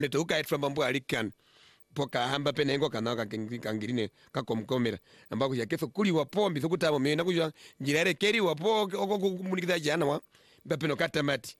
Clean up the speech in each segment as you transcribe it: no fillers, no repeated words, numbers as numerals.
Netuka etwa mambo alikan. Poka hamba penengo kanaka kangirine kakomkomera. Ambako ya keso kuli wapombi sokutamo mena kujwa njirere keri wapo okumunikita jana wa. Bapeno katamati.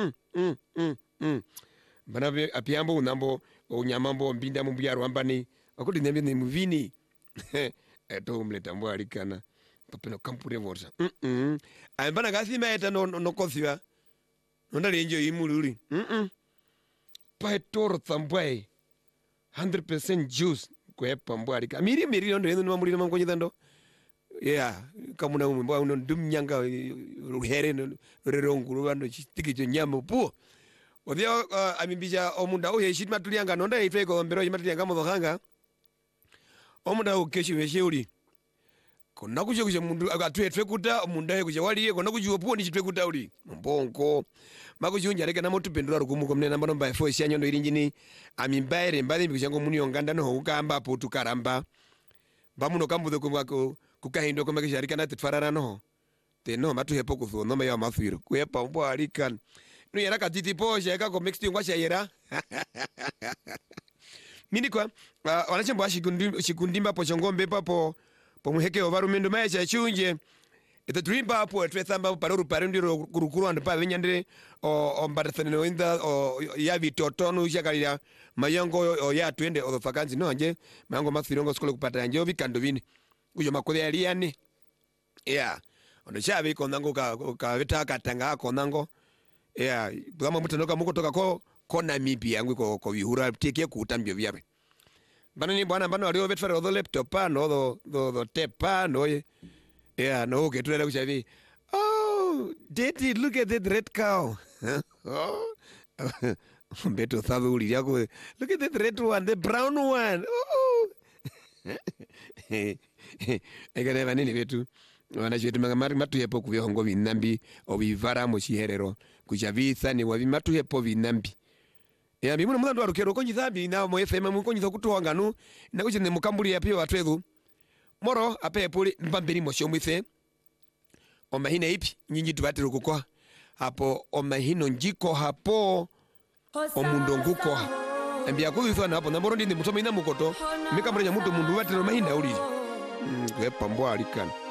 Bana apiambo unambo unyamambo mbinda mbuyaru ambani akudi nembe ni muvini. Eto umleta mbo alikana. Papeno kampure vorsa. Ambana gasima eta no kosiwa. Nonda lenjo imuluri. Paetoro tambwe 100% juice kwepa mbwalika miri ndo yendo mamuli mangonyi dando kamuna umbo uno dumnyanga ruhere reronguru bando chitiki cyo nyama pu odio amibija omunda oye shitma tulianga nonda ifeko mbero yimatulianga modohanga omunda ukeshi wesheuli kona kuje mundu agatwetwe kuta omunda ye kuje waliye kona kuje opuo ni chitwe kuta uli mbonko makujunja reka namotu pendura rukumuko mnena mbano mba efo isyanyo ndo irinjini amimbaere mbali mbikuchango muni yonganda no ukamba po tukaramba bamuno kambudo kumwako kukahindo kwa makisha rika na titfarara no teno matu hepo kuthu no meya mathwiro kwepa mbo alikan no yara katiti posha eka ko mixed ngwasha yera mini kwa wanachembo shikundimba po chongombe papo muheke ovarumendo maisha chunje ita dreamba hapo twethamba paroru parundiro kurukuru ando pa venyandire o mbarathanino inda o ya vitotonu shakalira mayongo o ya twende o vakanzi no anje mango mathirongo skole kupata anje obikando vini kujo makole aliane ono chavi konango ka vita katanga konango bwama mutanoka muko toka ko Namibia yangu ko vihura teke kutambyo vyabe banani bwana bano alio vetfara do laptop pa no do tepa no no okay tunaenda kuchavi daddy look at that red cow beto thaduli yako look at that red one the brown one egane vanini vetu wanachetu magamari matu hepo kuvihongo vinambi ovivara mochiherero kuchavisa ni wavi matu hepo vinambi bimuno mudando arukero konyi thambi na mo FM mu konyi thokutuanga nu na kuchene mukambuli yapio atwethu moro ape puli mbambiri mosho mwithe omahina ipi nyinyi tubatiro kukwa hapo omahino njiko hapo omundo nguko ambia kuithwa na hapo na moro ndinde mutoma ina mukoto mikambrenya muntu mundu batiro mahina uli wepa mbwa alikana